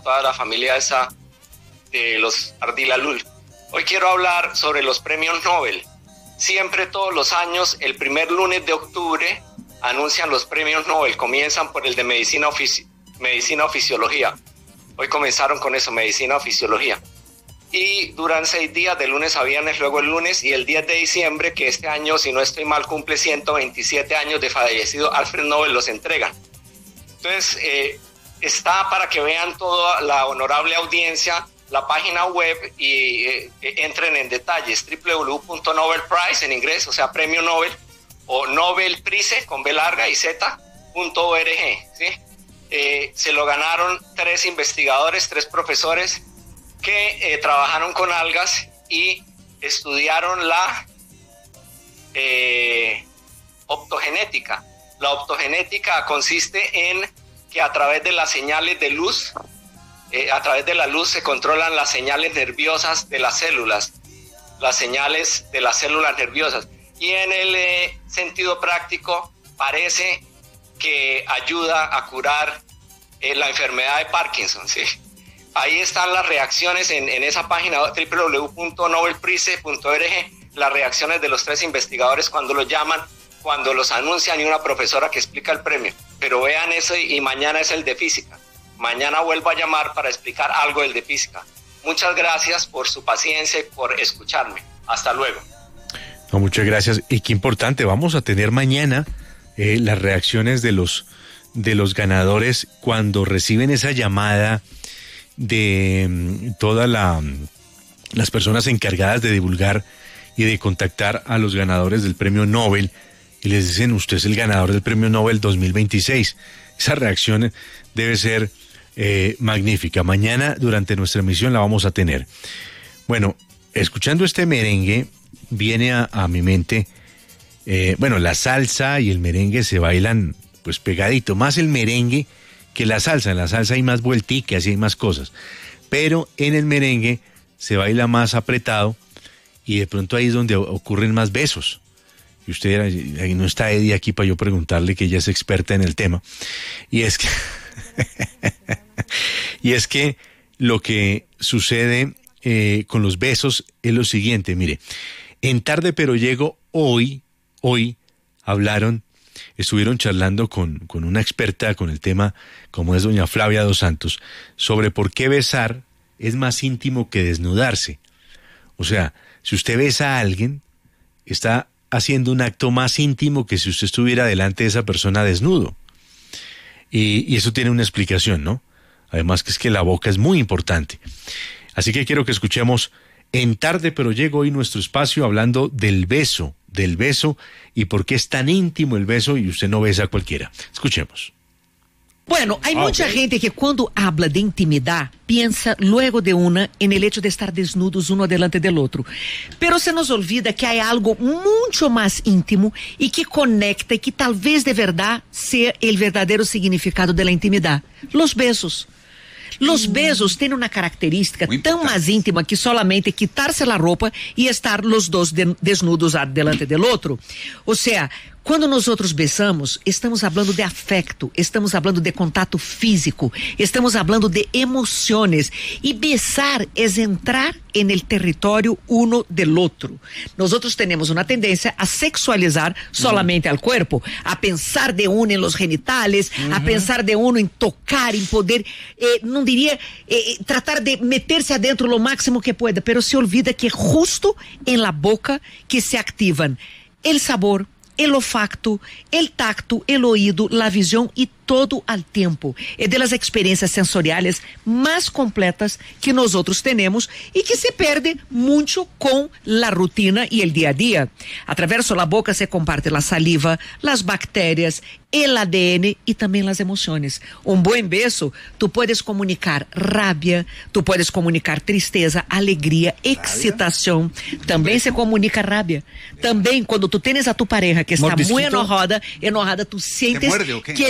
toda la familia esa de los Ardilalul. Hoy quiero hablar sobre los premios Nobel. Siempre, todos los años, el primer lunes de octubre anuncian los premios Nobel. Comienzan por el de medicina o fisiología. Hoy comenzaron con eso, medicina o fisiología. Y duran 6 días, de lunes a viernes, luego el lunes, y el 10 de diciembre, que este año, si no estoy mal, cumple 127 años de fallecido Alfred Nobel, los entregan. Entonces, está para que vean toda la honorable audiencia, la página web, y entren en detalles, www.nobelprize en inglés, o sea, premio Nobel, o Nobelprize con B larga y Z.org, ¿sí? Se lo ganaron 3 investigadores, 3 profesores que trabajaron con algas y estudiaron la optogenética. La optogenética consiste en que a través de las señales de luz, a través de la luz se controlan las señales nerviosas de las células, nerviosas. Y en el sentido práctico parece que ayuda a curar la enfermedad de Parkinson, ¿sí? Ahí están las reacciones en esa página www.nobelprize.org, las reacciones de los 3 investigadores cuando los llaman, cuando los anuncian, y una profesora que explica el premio. Pero vean eso, y mañana es el de física. Mañana vuelvo a llamar para explicar algo del de física. Muchas gracias por su paciencia y por escucharme. Hasta luego. No, muchas gracias. Y qué importante, vamos a tener mañana las reacciones de los ganadores cuando reciben esa llamada de todas las personas encargadas de divulgar y de contactar a los ganadores del premio Nobel, y les dicen: usted es el ganador del premio Nobel 2026. Esa reacción debe ser magnífica. Mañana durante nuestra emisión la vamos a tener. Bueno, escuchando este merengue viene a mi mente, la salsa y el merengue se bailan pues pegadito, más el merengue que la salsa. En la salsa hay más vuelticas y hay más cosas, pero en el merengue se baila más apretado, y de pronto ahí es donde ocurren más besos. Y usted, ahí no está Eddie aquí para yo preguntarle, que ella es experta en el tema, y es que lo que sucede con los besos es lo siguiente. Mire, en Tarde Pero Llego hoy estuvieron charlando con una experta con el tema, como es doña Flavia Dos Santos, sobre por qué besar es más íntimo que desnudarse. O sea, si usted besa a alguien, está haciendo un acto más íntimo que si usted estuviera delante de esa persona desnudo. Y eso tiene una explicación, ¿no? Además que es que la boca es muy importante. Así que quiero que escuchemos en Tarde Pero Llego hoy nuestro espacio hablando del beso y por qué es tan íntimo el beso y usted no besa a cualquiera. Escuchemos. Bueno, hay mucha gente que cuando habla de intimidad piensa luego de una en el hecho de estar desnudos uno delante del otro. Pero se nos olvida que hay algo mucho más íntimo y que conecta y que tal vez de verdad sea el verdadero significado de la intimidad: los besos. Los besos tienen una característica tan más íntima que solamente quitarse la ropa y estar los dos desnudos delante del otro. O sea, quando nós outros besamos, estamos falando de afecto, estamos falando de contato físico, estamos falando de emociones. E besar é entrar en el território uno del otro. Nosotros tenemos una tendencia a sexualizar solamente al cuerpo, a pensar de uno en los genitales, a pensar de uno en tocar, en poder, no diría, tratar de meterse adentro lo máximo que pueda, pero se olvida que justo en la boca que se activan el sabor, el olfato, el tacto, el oído, la visión y todo al tiempo. É de las experiencias sensoriales más completas que nosotros tenemos y que se pierde mucho con la rutina y el día a día. A través de la boca se comparte la saliva, las bacterias, el ADN y también las emociones. Un buen beso, tú puedes comunicar rabia, tú puedes comunicar tristeza, alegría, excitación. También se comunica rabia. También cuando tú tienes a tu pareja que está muy enojada, tú sientes que él no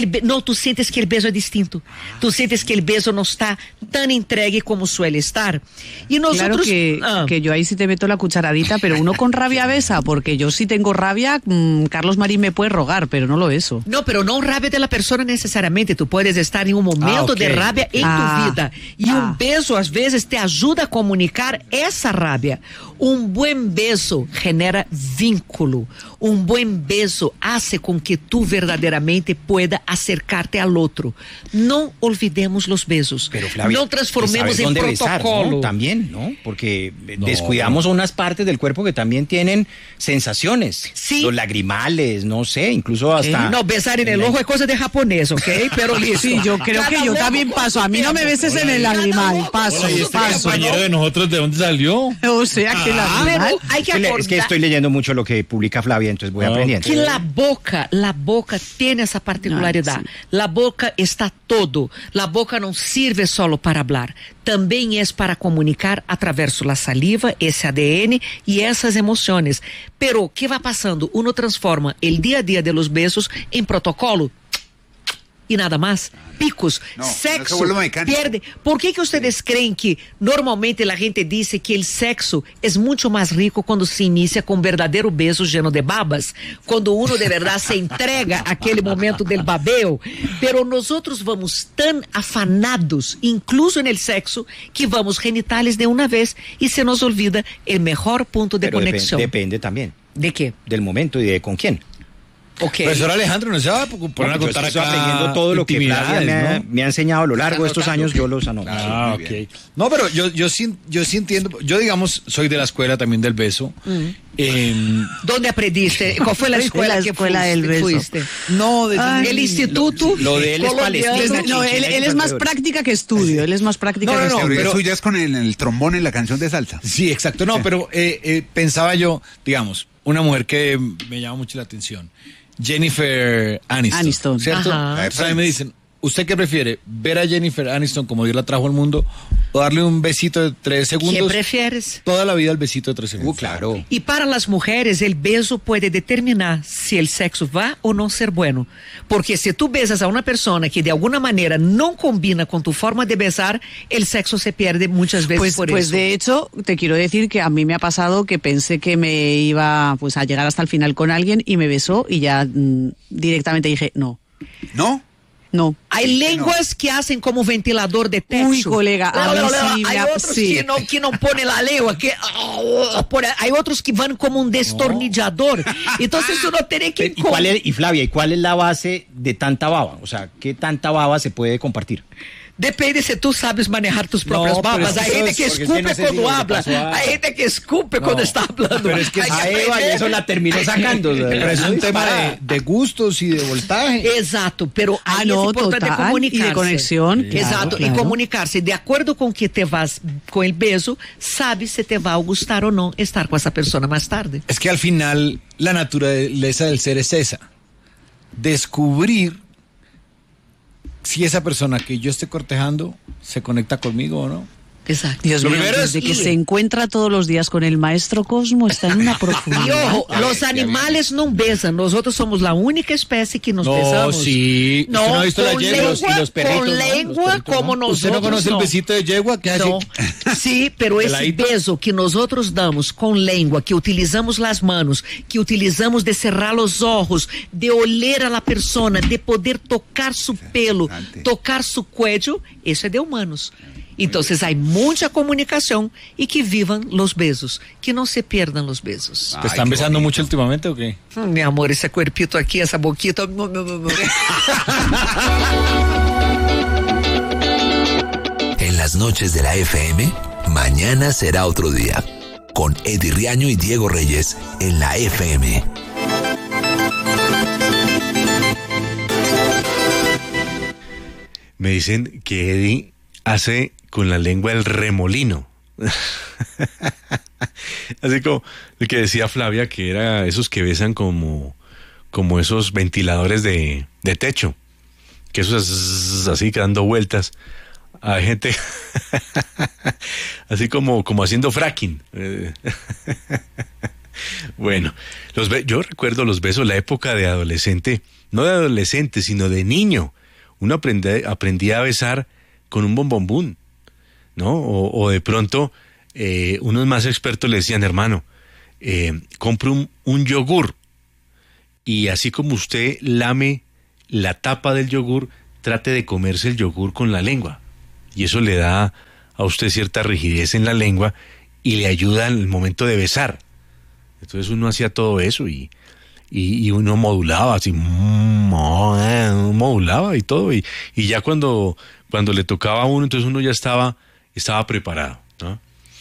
tú sientes que el beso es distinto. Tú sientes que el beso no está tan entregue como suele estar. Y nosotros... Claro que yo ahí sí te meto la cucharadita, pero uno con rabia besa, porque yo sí tengo rabia, Carlos Marín me puede rogar, pero no lo beso. No, pero no rabia de la persona necesariamente. Tú puedes estar en un momento de rabia en tu vida. Y un beso, às vezes, te ayuda a comunicar esa rabia. Un buen beso genera vínculo. Un buen beso hace con que tú verdaderamente pueda acercarte al otro. No olvidemos los besos. Pero, Flavia, no transformemos en protocolo. Besar, ¿no? También, ¿no? Porque descuidamos unas partes del cuerpo que también tienen sensaciones. Sí. Los lagrimales, no sé, incluso hasta... No, besar en el ojo es cosa de japonés, ¿ok? Pero listo. Sí, yo creo que yo también paso. A mí no me beses en el lagrimal. Paso, paso. Compañero de nosotros, ¿de dónde salió? O sea, que la Pero hay que acordar... Es que estoy leyendo mucho lo que publica Flavia, entonces voy aprendiendo. Que la boca tiene esa particularidad. Sí. La boca está todo. La boca no sirve solo para hablar. También es para comunicar através da saliva, esse ADN e essas emoções. Pero, ¿qué va pasando? Uno transforma el día a día de los besos en protocolo. Y nada más, picos, sexo, pierde. ¿Por qué que ustedes creen que normalmente la gente dice que el sexo es mucho más rico cuando se inicia con verdadero beso lleno de babas? Cuando uno de verdad se entrega a aquele momento del babeo. Pero nosotros vamos tan afanados, incluso en el sexo, que vamos genitales de una vez y se nos olvida el mejor punto de conexión. Depende también. ¿De qué? Del momento y de con quién. Okay. Profesor Alejandro, no se va a poner a contar acá aprendiendo todo lo que Flavia me ha enseñado a lo largo de estos años, yo los anoto. Ok. No, pero yo sí entiendo, yo digamos, soy de la escuela también del beso. ¿Dónde aprendiste? ¿Cuál fue la escuela que fuiste? No, el instituto. Lo de él es Palestina. No, él es más práctica que estudio. Él es más práctica que estudio. Pero eso ya es con el trombón en la canción de salsa. Sí, exacto. No, pero pensaba yo, digamos, una mujer que me llama mucho la atención. Jennifer Aniston. ¿Cierto? Ajá. O sea, me dicen, ¿usted qué prefiere? ¿Ver a Jennifer Aniston como Dios la trajo al mundo o darle un besito de 3 segundos? ¿Qué prefieres? Toda la vida el besito de 3 segundos. Claro. Y para las mujeres, el beso puede determinar si el sexo va o no ser bueno. Porque si tú besas a una persona que de alguna manera no combina con tu forma de besar, el sexo se pierde muchas veces por eso. Pues de hecho, te quiero decir que a mí me ha pasado que pensé que me iba pues a llegar hasta el final con alguien y me besó y ya directamente dije no. ¿No? No. Hay lenguas que hacen como ventilador de techo. Uy, colega, a mí sí, hay otros que no ponen la lengua, hay otros que van como un destornillador. Entonces uno tiene que... Y Flavia, ¿y cuál es la base de tanta baba? O sea, ¿qué tanta baba se puede compartir? Depende si tú sabes manejar tus propias babas. Hay gente que escupe cuando habla. Hay gente que escupe cuando está hablando. Pero es que a Eva y eso la terminó sacando. Pero es un tema de gustos y de voltaje. Exacto, pero ahí es importante total, comunicarse. Y de conexión. Exacto, claro. Y comunicarse. De acuerdo con que te vas con el beso, sabes si te va a gustar o no estar con esa persona más tarde. Es que al final la naturaleza del ser es esa. Descubrir si esa persona que yo esté cortejando se conecta conmigo o no. Exacto. Dios mío, primero desde es- que se encuentra todos los días con el maestro Cosmo, está en una profundidad. Y ojo, los animales no besan. Nosotros somos la única especie que nos No, besamos. sí. No, ¿Usted no ha visto con las yeguas lengua, y los perritos, con no? lengua, Los perritos, como ¿no? nosotros. ¿Usted no conoce el besito de yegua que hace? No. Sí, pero esse Peladito. beso que nosotros damos com língua, que utilizamos as manos, que utilizamos de cerrar os ojos, de oler a la persona, de poder tocar su pelo, tocar su cuello, isso é de humanos. Então, há muita comunicação e que vivam os besos, que não se perdam os besos. ¿Te están besando mucho últimamente o qué? Mi amor, esse cuerpito aqui, essa boquita. En las noches de la FM, mañana será otro día. Con Eddie Riaño y Diego Reyes en la FM. Me dicen que Eddie hace con la lengua el remolino. Así como el que decía Flavia, que era esos que besan como esos ventiladores de techo, que eso es así que dando vueltas. Hay gente así como haciendo fracking. Bueno, yo recuerdo los besos, la época de adolescente, no de adolescente, sino de niño, uno aprendía a besar con un bombombún, ¿no? O de pronto unos más expertos le decían, hermano, compre un yogur, y así como usted lame la tapa del yogur, trate de comerse el yogur con la lengua, y eso le da a usted cierta rigidez en la lengua y le ayuda en el momento de besar. Entonces uno hacía todo eso y uno modulaba así, modulaba y todo, y ya cuando le tocaba a uno, entonces uno ya estaba preparado, ¿no?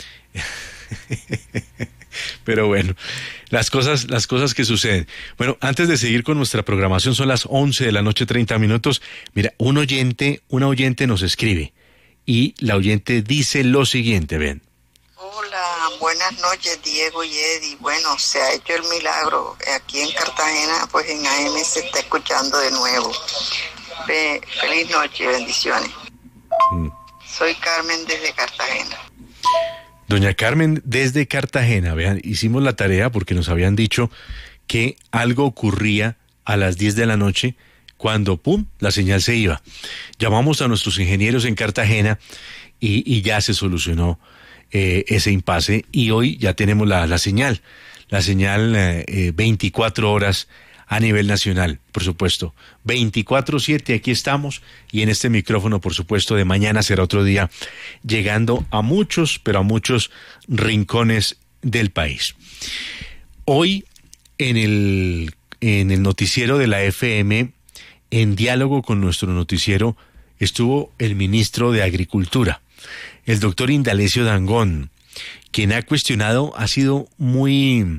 Pero bueno, las cosas que suceden. Bueno, antes de seguir con nuestra programación, son las 11 de la noche, 30 minutos. Mira, una oyente nos escribe, y la oyente dice lo siguiente, ven. Hola, buenas noches, Diego y Eddie. Bueno, se ha hecho el milagro. Aquí en Cartagena, pues en AM se está escuchando de nuevo. Feliz noche, bendiciones. Soy Carmen desde Cartagena. Doña Carmen desde Cartagena, vean, hicimos la tarea porque nos habían dicho que algo ocurría a las 10 de la noche cuando, ¡pum!, la señal se iba. Llamamos a nuestros ingenieros en Cartagena y ya se solucionó ese impasse, y hoy ya tenemos la señal 24 horas a nivel nacional, por supuesto, 24/7, aquí estamos, y en este micrófono, por supuesto, de Mañana Será Otro Día, llegando a muchos, pero a muchos rincones del país. Hoy, en el noticiero de la FM, en diálogo con nuestro noticiero, estuvo el ministro de Agricultura, el doctor Indalecio Dangond, quien ha sido muy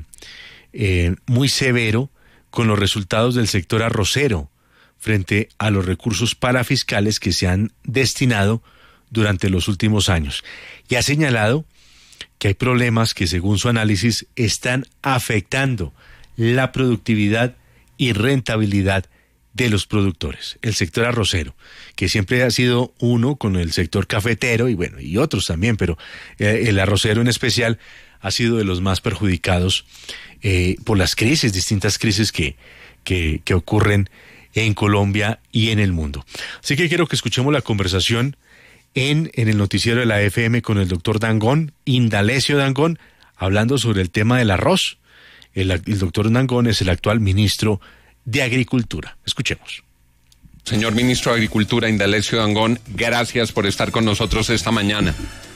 severo con los resultados del sector arrocero frente a los recursos parafiscales que se han destinado durante los últimos años. Y ha señalado que hay problemas que, según su análisis, están afectando la productividad y rentabilidad de los productores. El sector arrocero, que siempre ha sido uno con el sector cafetero y bueno, y otros también, pero el arrocero en especial ha sido de los más perjudicados por las distintas crisis que ocurren en Colombia y en el mundo. Así que quiero que escuchemos la conversación en el noticiero de la FM con el doctor Dangond, Indalecio Dangond, hablando sobre el tema del arroz. El doctor Dangond es el actual ministro de Agricultura. Escuchemos. Señor ministro de Agricultura, Indalecio Dangond, gracias por estar con nosotros esta mañana.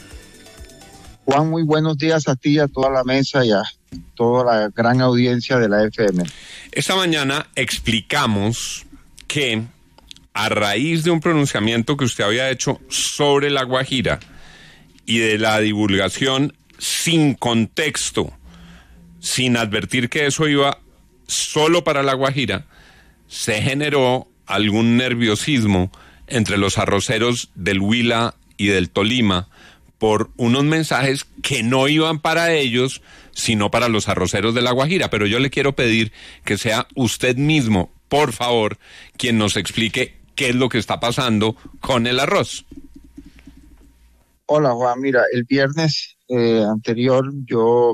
Juan, muy buenos días a ti, a toda la mesa y a toda la gran audiencia de la FM. Esta mañana explicamos que a raíz de un pronunciamiento que usted había hecho sobre La Guajira y de la divulgación sin contexto, sin advertir que eso iba solo para La Guajira, se generó algún nerviosismo entre los arroceros del Huila y del Tolima por unos mensajes que no iban para ellos, sino para los arroceros de La Guajira. Pero yo le quiero pedir que sea usted mismo, por favor, quien nos explique qué es lo que está pasando con el arroz. Hola, Juan. Mira, el viernes anterior yo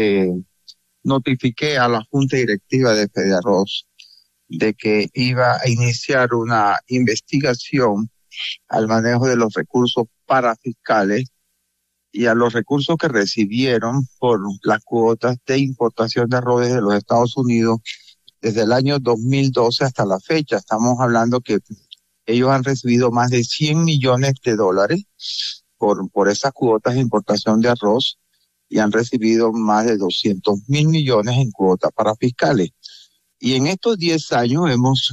notifiqué a la Junta Directiva de Fedearroz de que iba a iniciar una investigación al manejo de los recursos parafiscales y a los recursos que recibieron por las cuotas de importación de arroz desde los Estados Unidos desde el año 2012 hasta la fecha. Estamos hablando que ellos han recibido más de $100 millones por esas cuotas de importación de arroz y han recibido más de 200.000 millones en cuotas parafiscales. Y en estos 10 años hemos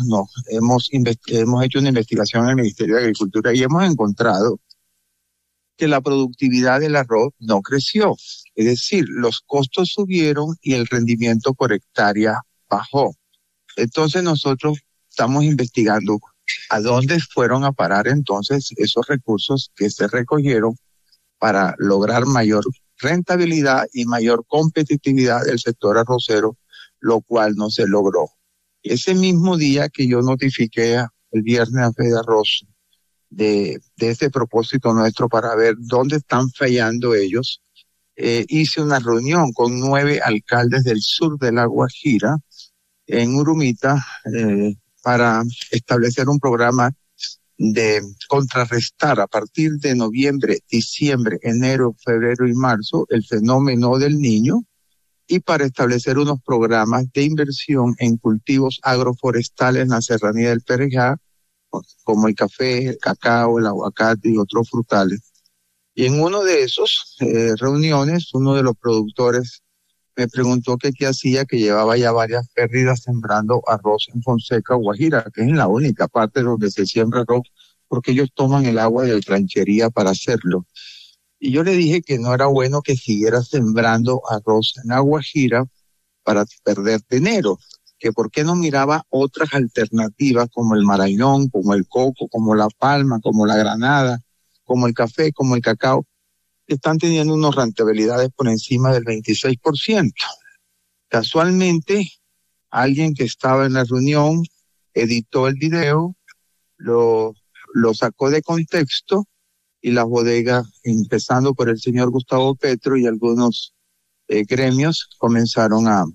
hecho una investigación en el Ministerio de Agricultura y hemos encontrado que la productividad del arroz no creció. Es decir, los costos subieron y el rendimiento por hectárea bajó. Entonces nosotros estamos investigando a dónde fueron a parar entonces esos recursos que se recogieron para lograr mayor rentabilidad y mayor competitividad del sector arrocero, lo cual no se logró. Ese mismo día que yo notifiqué el viernes a Fedearroz de este propósito nuestro para ver dónde están fallando ellos, hice una reunión con 9 alcaldes del sur de La Guajira en Urumita para establecer un programa de contrarrestar a partir de noviembre, diciembre, enero, febrero y marzo el fenómeno del Niño, y para establecer unos programas de inversión en cultivos agroforestales en la serranía del Perijá, como el café, el cacao, el aguacate y otros frutales. Y en uno de esos reuniones, uno de los productores me preguntó que qué hacía, que llevaba ya varias pérdidas sembrando arroz en Fonseca, Guajira, que es la única parte donde se siembra arroz, porque ellos toman el agua de tranchería para hacerlo. Y yo le dije que no era bueno que siguiera sembrando arroz en la Guajira para perder dinero, que por qué no miraba otras alternativas como el marañón, como el coco, como la palma, como la granada, como el café, como el cacao, que están teniendo unas rentabilidades por encima del 26%. Casualmente, alguien que estaba en la reunión editó el video, lo sacó de contexto, y las bodegas, empezando por el señor Gustavo Petro y algunos gremios, comenzaron a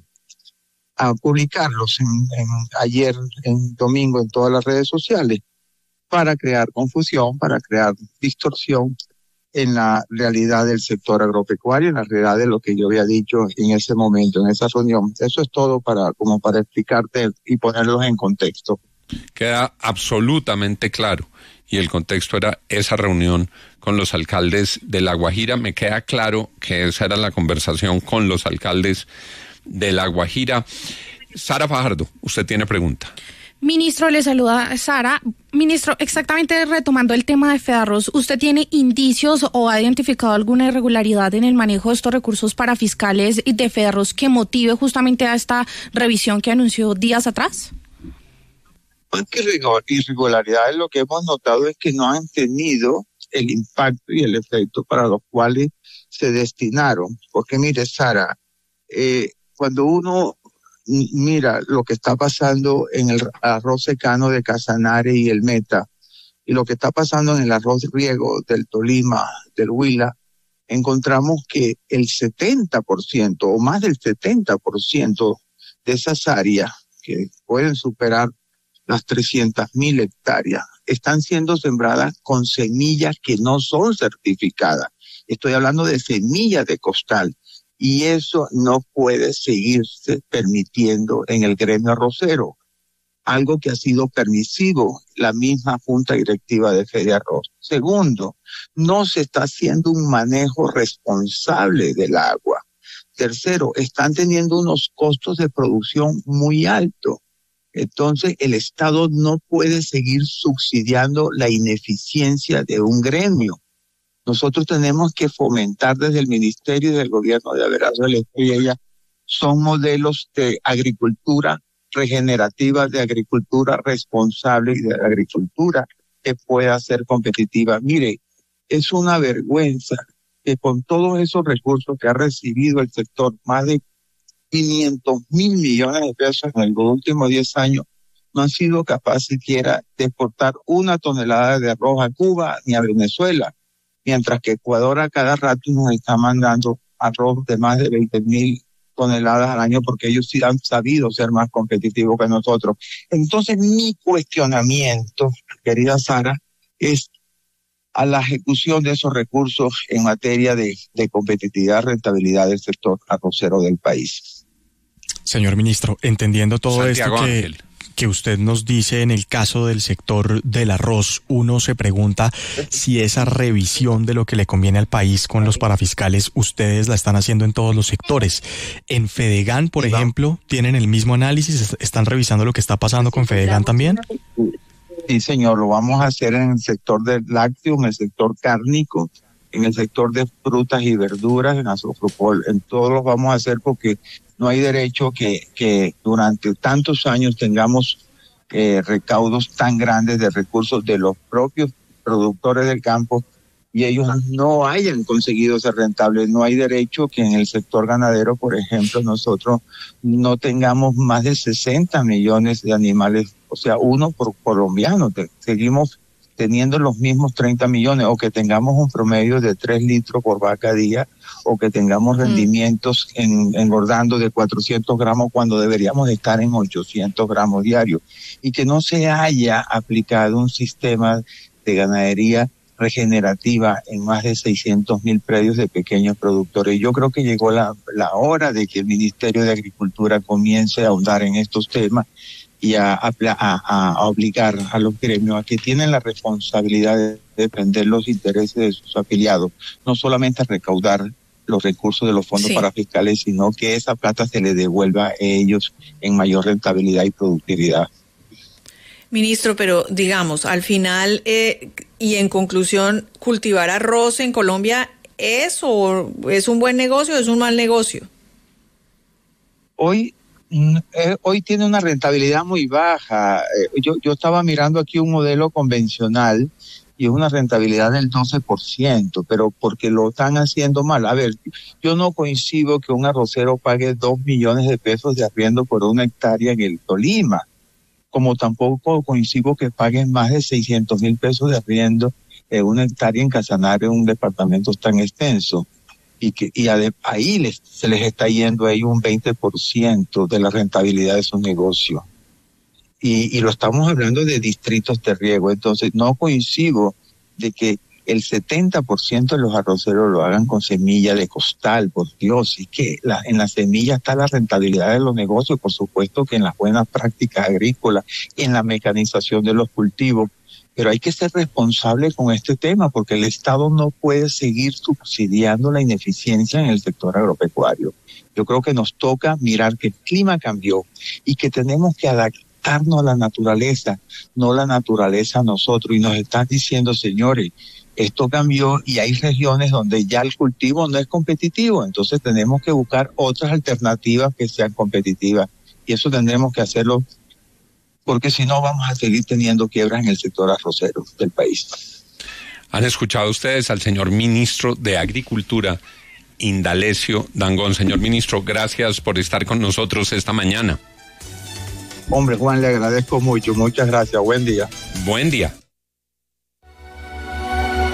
publicarlos ayer, en domingo, en todas las redes sociales, para crear confusión, para crear distorsión en la realidad del sector agropecuario, en la realidad de lo que yo había dicho en ese momento, en esa reunión. Eso es todo para explicarte y ponerlos en contexto. Queda absolutamente claro. Y el contexto era esa reunión con los alcaldes de La Guajira. Me queda claro que esa era la conversación con los alcaldes de La Guajira. Sara Fajardo, usted tiene pregunta. Ministro, le saluda Sara. Ministro, exactamente retomando el tema de Fedarroz, ¿usted tiene indicios o ha identificado alguna irregularidad en el manejo de estos recursos para fiscales de Fedarroz que motive justamente a esta revisión que anunció días atrás? Más que irregularidades, lo que hemos notado es que no han tenido el impacto y el efecto para los cuales se destinaron. Porque mire, Sara, cuando uno mira lo que está pasando en el arroz secano de Casanare y el Meta, y lo que está pasando en el arroz riego del Tolima, del Huila, encontramos que el 70% o más del 70% de esas áreas que pueden superar las 300.000 hectáreas, están siendo sembradas con semillas que no son certificadas. Estoy hablando de semillas de costal. Y eso no puede seguirse permitiendo en el gremio arrocero. Algo que ha sido permisivo la misma Junta Directiva de Fedarroz. Segundo, no se está haciendo un manejo responsable del agua. Tercero, están teniendo unos costos de producción muy altos. Entonces, el Estado no puede seguir subsidiando la ineficiencia de un gremio. Nosotros tenemos que fomentar desde el Ministerio y del Gobierno de Abelardo y ella, son modelos de agricultura regenerativa, de agricultura responsable y de agricultura que pueda ser competitiva. Mire, es una vergüenza que con todos esos recursos que ha recibido el sector, más de 500.000 millones de pesos en los últimos 10 años, no han sido capaces siquiera de exportar 1 tonelada de arroz a Cuba ni a Venezuela, mientras que Ecuador a cada rato nos está mandando arroz de más de 20.000 toneladas al año, porque ellos sí han sabido ser más competitivos que nosotros. Entonces, mi cuestionamiento, querida Sara, es a la ejecución de esos recursos en materia de competitividad, rentabilidad del sector arrocero del país. Señor ministro, entendiendo todo Santiago esto que usted nos dice en el caso del sector del arroz, uno se pregunta si esa revisión de lo que le conviene al país con los parafiscales, ustedes la están haciendo en todos los sectores. En Fedegan, por ejemplo, ¿tienen el mismo análisis? ¿Están revisando lo que está pasando con Fedegan también? Sí, señor, lo vamos a hacer en el sector del lácteo, en el sector cárnico, en el sector de frutas y verduras, en Azofropol. En todos los vamos a hacer porque no hay derecho que durante tantos años tengamos recaudos tan grandes de recursos de los propios productores del campo y ellos no hayan conseguido ser rentables. No hay derecho que en el sector ganadero, por ejemplo, nosotros no tengamos más de 60 millones de animales, o sea, uno por colombiano. Seguimos teniendo los mismos 30 millones, o que tengamos un promedio de 3 litros por vaca a día, o que tengamos rendimientos engordando de 400 gramos cuando deberíamos estar en 800 gramos diarios, y que no se haya aplicado un sistema de ganadería regenerativa en más de 600,000 predios de pequeños productores. Yo creo que llegó la hora de que el Ministerio de Agricultura comience a ahondar en estos temas y a obligar a los gremios a que tienen la responsabilidad de defender los intereses de sus afiliados, no solamente a recaudar los recursos de los fondos parafiscales, sino que esa plata se le devuelva a ellos en mayor rentabilidad y productividad. Ministro, pero digamos, al final y en conclusión, ¿cultivar arroz en Colombia es un buen negocio o es un mal negocio? Hoy tiene una rentabilidad muy baja. Yo estaba mirando aquí un modelo convencional y es una rentabilidad del 12%, pero porque lo están haciendo mal. A ver, yo no coincido que un arrocero pague 2 millones de pesos de arriendo por una hectárea en el Tolima, como tampoco coincido que paguen más de 600,000 pesos de arriendo en una hectárea en Casanare, un departamento tan extenso. Ahí se les está yendo ahí un 20% de la rentabilidad de su negocio. Y lo estamos hablando de distritos de riego. Entonces, no coincido de que el 70% de los arroceros lo hagan con semilla de costal, por Dios. Y que en la semilla está la rentabilidad de los negocios, por supuesto que en las buenas prácticas agrícolas, en la mecanización de los cultivos. Pero hay que ser responsable con este tema, porque el Estado no puede seguir subsidiando la ineficiencia en el sector agropecuario. Yo creo que nos toca mirar que el clima cambió y que tenemos que adaptarnos a la naturaleza, no la naturaleza a nosotros. Y nos están diciendo, señores, esto cambió y hay regiones donde ya el cultivo no es competitivo. Entonces tenemos que buscar otras alternativas que sean competitivas. Y eso tendremos que hacerlo, porque si no vamos a seguir teniendo quiebras en el sector arrocero del país. Han escuchado ustedes al señor ministro de Agricultura, Indalecio Dangond. Señor ministro, gracias por estar con nosotros esta mañana. Hombre, Juan, le agradezco mucho. Muchas gracias. Buen día. Buen día.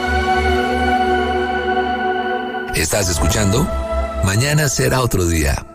¿Estás escuchando? Mañana será otro día.